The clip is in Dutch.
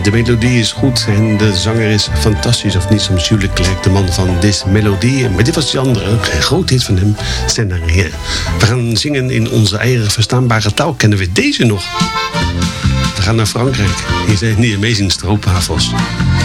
De melodie is goed en de zanger is fantastisch. Of niet, soms Jules Leclerc, de man van This Melodie. Maar dit was die andere, een groot hit van hem, C'est rien. We gaan zingen in onze eigen verstaanbare taal. Kennen we deze nog? We gaan naar Frankrijk. Hier zijn die amazing stroopwafels.